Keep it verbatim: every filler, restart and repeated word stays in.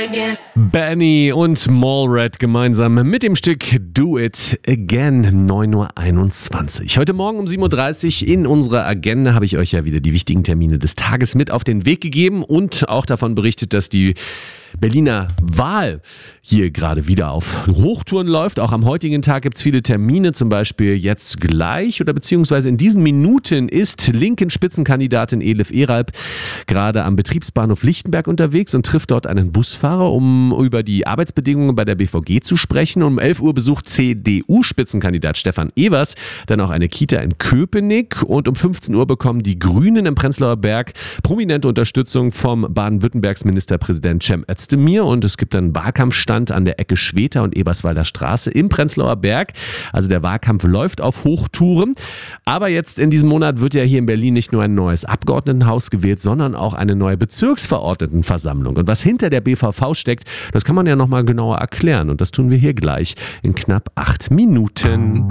Benny und Mallred gemeinsam mit dem Stück Do It Again, neun Uhr einundzwanzig. Heute Morgen um sieben Uhr dreißig in unserer Agenda habe ich euch ja wieder die wichtigen Termine des Tages mit auf den Weg gegeben und auch davon berichtet, dass die Berliner Wahl hier gerade wieder auf Hochtouren läuft. Auch am heutigen Tag gibt es viele Termine, zum Beispiel jetzt gleich oder beziehungsweise in diesen Minuten ist linken Spitzenkandidatin Elif Eralp gerade am Betriebsbahnhof Lichtenberg unterwegs und trifft dort einen Busfahrer, um über die Arbeitsbedingungen bei der B V G zu sprechen. Um elf Uhr besucht C D U-Spitzenkandidat Stefan Evers dann auch eine Kita in Köpenick und um fünfzehn Uhr bekommen die Grünen im Prenzlauer Berg prominente Unterstützung vom Baden-Württembergs Ministerpräsident Cem Özdemir und es gibt einen Wahlkampfstand an der Ecke Schweter und Eberswalder Straße im Prenzlauer Berg. Also der Wahlkampf läuft auf Hochtouren. Aber jetzt in diesem Monat wird ja hier in Berlin nicht nur ein neues Abgeordnetenhaus gewählt, sondern auch eine neue Bezirksverordnetenversammlung. Und was hinter der B V V steckt, das kann man ja nochmal genauer erklären. Und das tun wir hier gleich in knapp acht Minuten.